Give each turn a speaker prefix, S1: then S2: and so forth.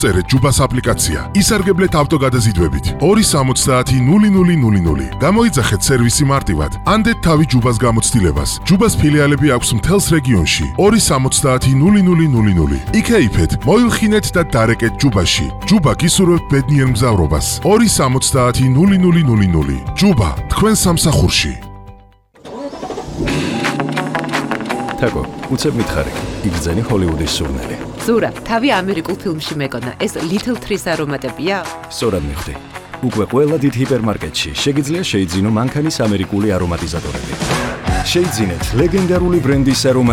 S1: წერეთ ჯუბას აპლიკაცია. ისარგებლეთ ავტოგადაზიდვებით 270-0000. გამოიძახეთ სერვისი მარტივად. ანდეთ თავი ჯუბას გამოცდილებას. ჯუბას ფილიალები აქვს მთელს რეგიონში. 270-0000. იქეიფეთ, მოილხინეთ და დარეკეთ ჯუბაში. ჯუბა გისურვებთ ბედნიერ მგზავრობას. 270-0000. ჯუბა, თქვენ სამსახურში.
S2: თაკო, უცებ მითხარი, იგრძენი ჰოლივუდის სურნელი.
S3: ზურა, თავი ამერიკულ ფილმში მეკონა, ეს Little Trees არომატებია?
S2: სწორად მივხვდი. უკვე ყველა დიდ ჰიპერმარკეტში შეგიძლია შეიძინო მანქანის ამერიკული არომატიზატორები. შეიძინეთ ლეგენდარული ბრენდის არომატიზატორები.